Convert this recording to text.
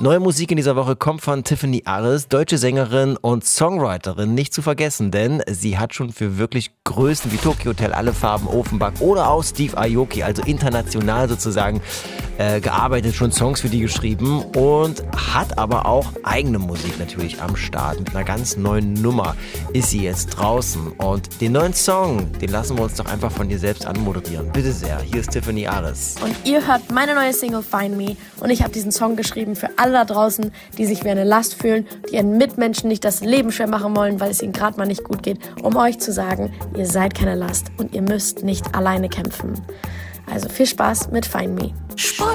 Neue Musik in dieser Woche kommt von Tiffany Aris, deutsche Sängerin und Songwriterin, nicht zu vergessen, denn sie hat schon für wirklich Größen wie Tokyo Hotel, Alle Farben, Offenbach oder auch Steve Aoki, also international sozusagen, gearbeitet, schon Songs für die geschrieben und hat aber auch eigene Musik natürlich am Start. Mit einer ganz neuen Nummer ist sie jetzt draußen und den neuen Song, den lassen wir uns doch einfach von ihr selbst anmoderieren. Bitte sehr, hier ist Tiffany Aris. Und ihr hört meine neue Single Find Me und ich habe diesen Song geschrieben für alle da draußen, die sich wie eine Last fühlen, die ihren Mitmenschen nicht das Leben schwer machen wollen, weil es ihnen gerade mal nicht gut geht, um euch zu sagen, ihr seid keine Last und ihr müsst nicht alleine kämpfen. Also viel Spaß mit Find Me.